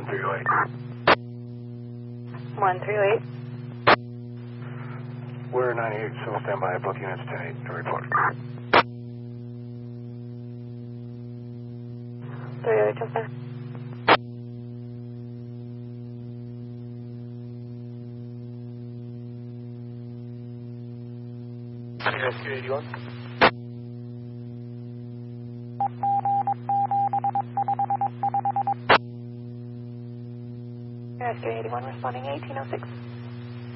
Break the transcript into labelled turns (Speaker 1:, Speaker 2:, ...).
Speaker 1: 138.
Speaker 2: 138.
Speaker 1: We're 98, civil standby, both units 10-8 to report.
Speaker 2: 38, just there.
Speaker 1: Rescue 81.
Speaker 2: Rescue 81 responding 1806.